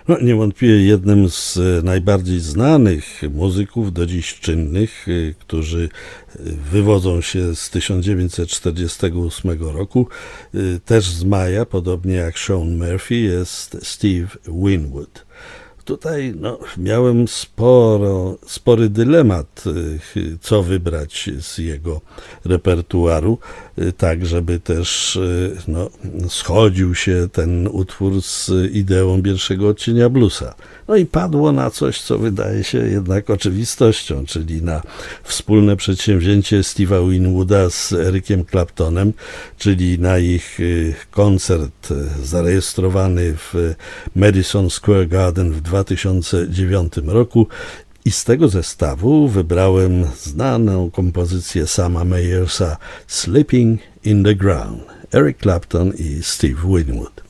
No, niewątpliwie jednym z najbardziej znanych muzyków do dziś czynnych, którzy wywodzą się z 1948 roku, też z maja, podobnie jak Shaun Murphy, jest Steve Winwood. Tutaj miałem spory dylemat, co wybrać z jego repertuaru, tak żeby też schodził się ten utwór z ideą pierwszego odcienia bluesa. No i padło na coś, co wydaje się jednak oczywistością, czyli na wspólne przedsięwzięcie Steve'a Winwooda z Ericiem Claptonem, czyli na ich koncert zarejestrowany w Madison Square Garden w 2009 roku. I z tego zestawu wybrałem znaną kompozycję Sama Mayersa Sleeping in the Ground, Eric Clapton i Steve Winwood.